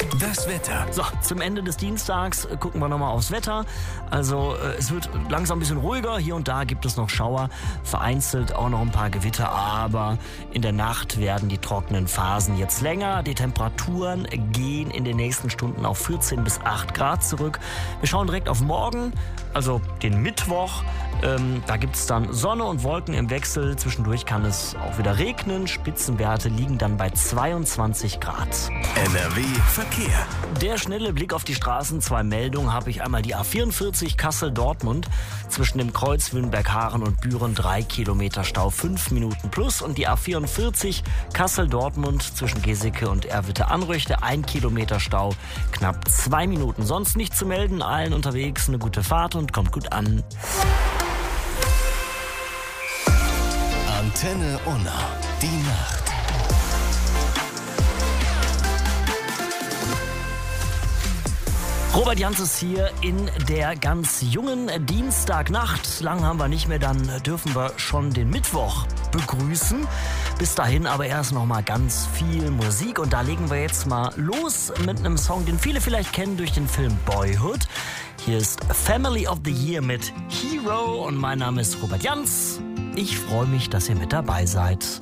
Das Wetter. So, zum Ende des Dienstags gucken wir nochmal aufs Wetter. Also es wird langsam ein bisschen ruhiger. Hier und da gibt es noch Schauer, vereinzelt auch noch ein paar Gewitter. Aber in der Nacht werden die trockenen Phasen jetzt länger. Die Temperaturen gehen in den nächsten Stunden auf 14 bis 8 Grad zurück. Wir schauen direkt auf morgen, also den Mittwoch. Da gibt es dann Sonne und Wolken im Wechsel. Zwischendurch kann es auch wieder regnen. Spitzenwerte liegen dann bei 22 Grad. NRW Verkehr. Der schnelle Blick auf die Straßen. 2 Meldungen habe ich. Einmal die A44 Kassel-Dortmund. Zwischen dem Kreuz Wünnberg-Haaren und Büren 3 Kilometer Stau, 5 Minuten plus. Und die A44 Kassel-Dortmund zwischen Geseke und Erwitte-Anrüchte 1 Kilometer Stau, knapp 2 Minuten. Sonst nicht zu melden. Allen unterwegs eine gute Fahrt und kommt gut an. Antenne Unna. Die Nacht. Robert Jans ist hier in der ganz jungen Dienstagnacht. Lang haben wir nicht mehr, dann dürfen wir schon den Mittwoch begrüßen. Bis dahin aber erst noch mal ganz viel Musik. Und da legen wir jetzt mal los mit einem Song, den viele vielleicht kennen durch den Film Boyhood. Hier ist Family of the Year mit Hero und mein Name ist Robert Jans. Ich freue mich, dass ihr mit dabei seid.